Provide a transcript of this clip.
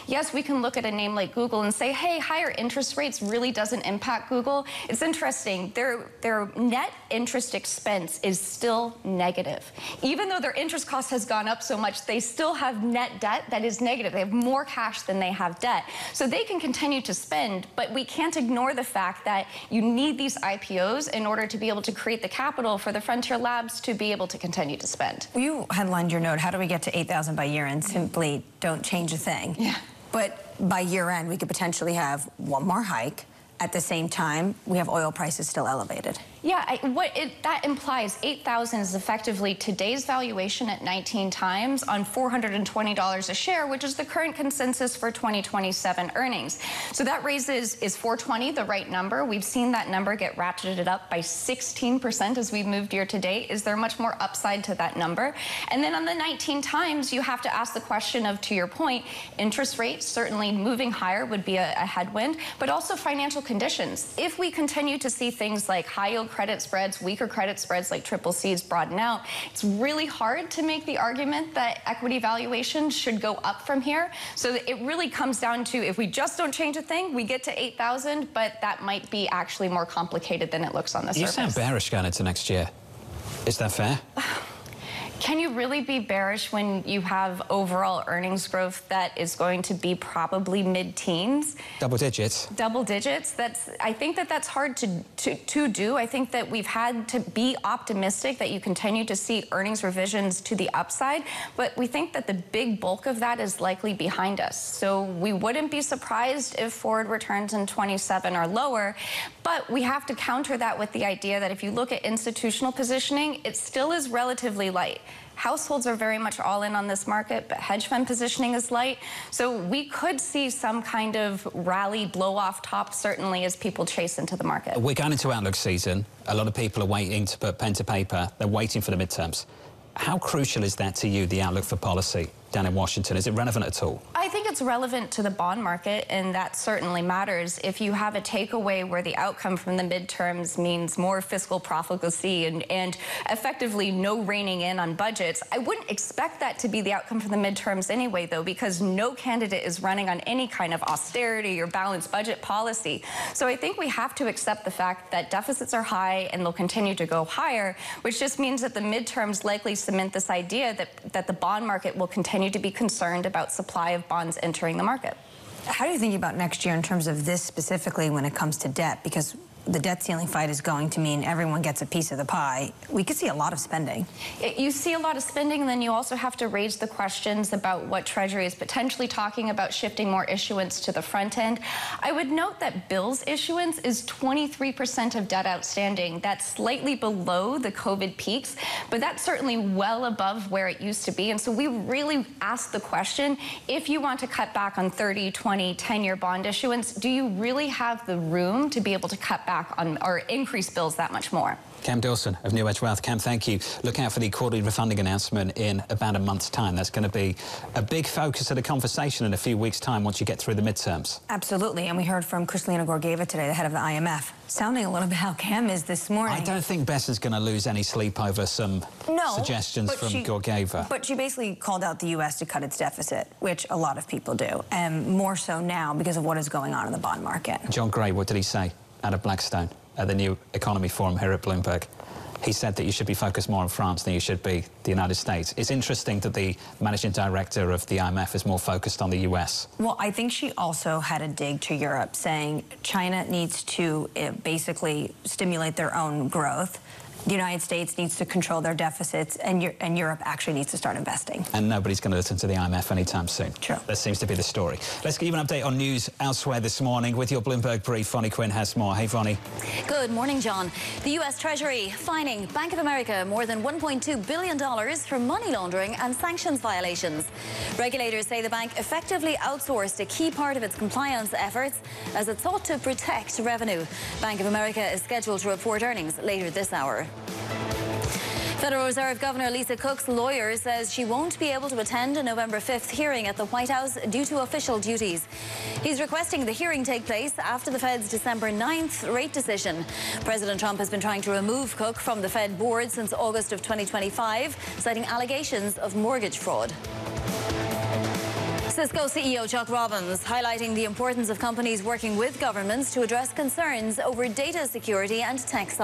Yes, we can look at a name like Google and say, hey, higher interest rates really doesn't impact Google. It's interesting. Their net interest expense is still negative. Even though their interest cost has gone up so much, they still have net debt that is negative. They have more cash than they have debt. So they can continue to spend, but we can't ignore the fact that you need these IPOs in order to be able to create the capital for the Frontier Labs to be able to continue to spend. You headlined your note, how do we get to 8,000 by year end? Simply don't change a thing. Yeah. But by year end, we could potentially have one more hike. At the same time, we have oil prices still elevated. Yeah, that implies 8,000 is effectively today's valuation at 19 times on $420 a share, which is the current consensus for 2027 earnings. So that raises, is 420 the right number? We've seen that number get ratcheted up by 16% as we've moved year to date. Is there much more upside to that number? And then on the 19 times, you have to ask the question of, to your point, interest rates certainly moving higher would be a headwind, but also financial conditions. If we continue to see things like high yield credit spreads, weaker credit spreads like triple C's broaden out, it's really hard to make the argument that equity valuations should go up from here. So it really comes down to, if we just don't change a thing, we get to 8,000, but that might be actually more complicated than it looks on the surface. You sound bearish going into next year. Is that fair? Can you really be bearish when you have overall earnings growth that is going to be probably mid-teens? Double digits. Double digits. I think that's hard to do. I think that we've had to be optimistic that you continue to see earnings revisions to the upside, but we think that the big bulk of that is likely behind us. So we wouldn't be surprised if forward returns in 27 are lower, but we have to counter that with the idea that if you look at institutional positioning, it still is relatively light. Households are very much all in on this market, but hedge fund positioning is light. So we could see some kind of rally blow off top, certainly, as people chase into the market. We're going into outlook season. A lot of people are waiting to put pen to paper. They're waiting for the midterms. How crucial is that to you, the outlook for policy down in Washington? Is it relevant at all? I think it's relevant to the bond market, and that certainly matters. If you have a takeaway where the outcome from the midterms means more fiscal profligacy and effectively no reining in on budgets, I wouldn't expect that to be the outcome from the midterms anyway, though, because no candidate is running on any kind of austerity or balanced budget policy. So I think we have to accept the fact that deficits are high and they'll continue to go higher, which just means that the midterms likely cement this idea that the bond market will continue to be concerned about supply of bonds entering the market. How do you think about next year in terms of this specifically when it comes to debt? Because the debt ceiling fight is going to mean everyone gets a piece of the pie. We could see a lot of spending. You see a lot of spending, and then you also have to raise the questions about what Treasury is potentially talking about shifting more issuance to the front end. I would note that bills issuance is 23% of debt outstanding. That's slightly below the COVID peaks, but that's certainly well above where it used to be. And so we really ask the question, if you want to cut back on 30, 20, 10-year bond issuance, do you really have the room to be able to cut back on or increase bills that much more? Cam Dawson of New Edge Wealth. Cam, thank you. Look out for the quarterly refunding announcement in about a month's time. That's going to be a big focus of the conversation in a few weeks' time once you get through the midterms. Absolutely. And we heard from Kristalina Georgieva today, the head of the IMF, sounding a little bit how Cam is this morning. I don't think Besson's going to lose any sleep over some suggestions from Georgieva. But she basically called out the U.S. to cut its deficit, which a lot of people do, and more so now because of what is going on in the bond market. John Gray, what did he say out of Blackstone at the New Economy Forum here at Bloomberg? He said that you should be focused more on France than you should be the United States. It's interesting that the managing director of the IMF is more focused on the US. Well, I think she also had a dig to Europe, saying China needs to basically stimulate their own growth. The United States needs to control their deficits, and Europe actually needs to start investing. And nobody's going to listen to the IMF anytime soon. True. That seems to be the story. Let's give you an update on news elsewhere this morning with your Bloomberg brief. Vonnie Quinn has more. Hey, Vonnie. Good morning, John. The U.S. Treasury fining Bank of America more than $1.2 billion for money laundering and sanctions violations. Regulators say the bank effectively outsourced a key part of its compliance efforts as it sought to protect revenue. Bank of America is scheduled to report earnings later this hour. Federal Reserve Governor Lisa Cook's lawyer says she won't be able to attend a November 5th hearing at the White House due to official duties. He's requesting the hearing take place after the Fed's December 9th rate decision. President Trump has been trying to remove Cook from the Fed board since August of 2025, citing allegations of mortgage fraud. Cisco CEO Chuck Robbins highlighting the importance of companies working with governments to address concerns over data security and tech